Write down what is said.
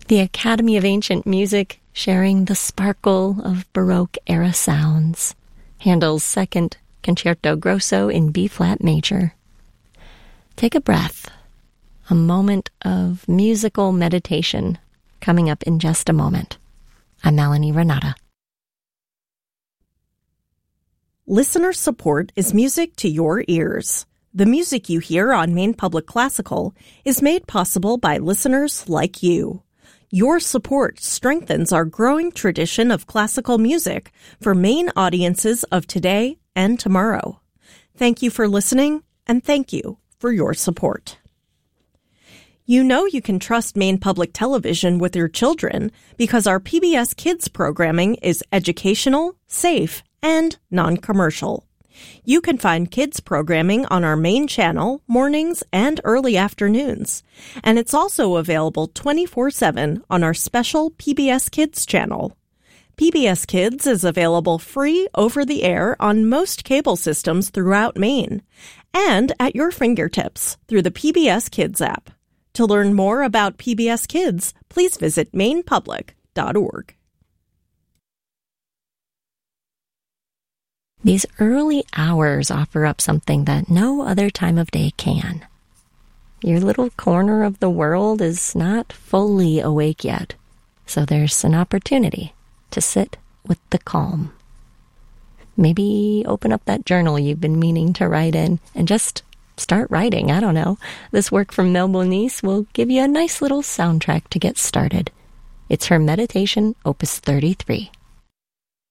The Academy of Ancient Music sharing the sparkle of Baroque-era sounds. Handel's Second Concerto Grosso in B-flat major. Take a breath. A moment of musical meditation coming up in just a moment. I'm Melanie Renata. Listener support is music to your ears. The music you hear on Maine Public Classical is made possible by listeners like you. Your support strengthens our growing tradition of classical music for Maine audiences of today and tomorrow. Thank you for listening, and thank you for your support. You know you can trust Maine Public Television with your children because our PBS Kids programming is educational, safe, and non-commercial. You can find kids programming on our main channel mornings and early afternoons, and it's also available 24/7 on our special PBS Kids channel. PBS Kids is available free over the air on most cable systems throughout Maine, and at your fingertips through the PBS Kids app. To learn more about PBS Kids, please visit mainepublic.org. These early hours offer up something that no other time of day can. Your little corner of the world is not fully awake yet, so there's an opportunity to sit with the calm. Maybe open up that journal you've been meaning to write in and just start writing. I don't know. This work from Mel Bonis will give you a nice little soundtrack to get started. It's her meditation, Opus 33.